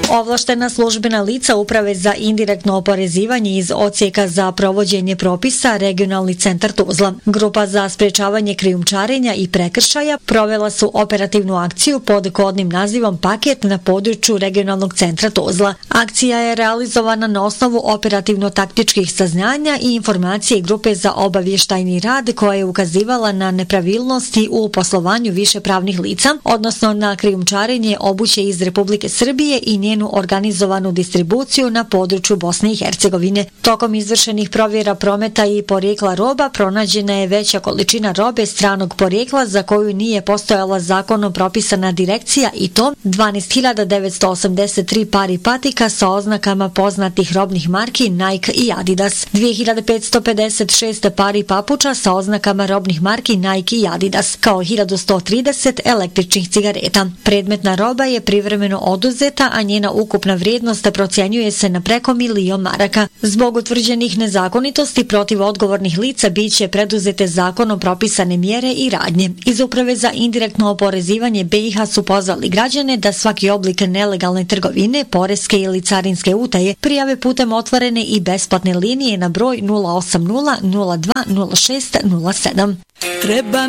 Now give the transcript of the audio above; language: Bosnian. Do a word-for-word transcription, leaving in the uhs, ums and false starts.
Ovlaštena službena lica Uprave za indirektno oporezivanje iz Odsjeka za provođenje propisa Regionalni centar Tuzla, Grupa za sprečavanje krijumčarenja i prekršaja provela su operativnu akciju pod kodnim nazivom Paket na području Regionalnog centra Tuzla. Akcija je realizovana na osnovu operativno-taktičkih saznanja i informacije Grupe za obavještajni rad koja je ukazivala na nepravilnosti u poslovanju više pravnih lica, odnosno na krijumčarenje obuće iz Republike Srbije i njenu organizovanu distribuciju na području Bosne i Hercegovine. Tokom izvršenih provjera prometa i porijekla roba pronađena je veća količina robe stranog porijekla za koju nije postojala zakonom propisana direkcija i to dvanaest hiljada devetsto osamdeset tri pari patika sa oznakama poznatih robnih marki Nike i Adidas, dvije hiljade petsto pedeset šest pari papuča sa oznakama robnih marki Nike i Adidas, kao hiljadu sto trideset električnih cigareta. Predmetna roba je privremeno oduzeta, a njena ukupna vrijednost procjenjuje se na preko milion maraka. Zbog utvrđenih nezakonitosti protiv odgovornih lica biće preduzete zakonom propisane mjere i radnje. Iz Uprave za indirektno oporezivanje B i H su pozvali građane da svaki oblik nelegalne trgovine, poreske ili carinske utaje prijave putem otvorene i besplatne linije na broj nula osam nula nula dva nula šest nula sedam. Treba